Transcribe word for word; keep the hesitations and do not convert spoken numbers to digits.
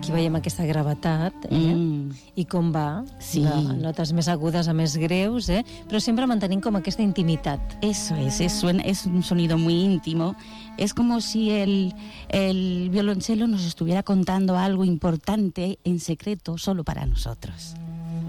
Aquí veiem aquesta gravetat, eh? Mm. I com va, sí. de notes més agudes a més greus, eh? Però sempre mantenint com aquesta intimitat. Eso es, es, es un sonido muy íntimo. Es como si el, el violonchelo nos estuviera contando algo importante en secreto solo para nosotros.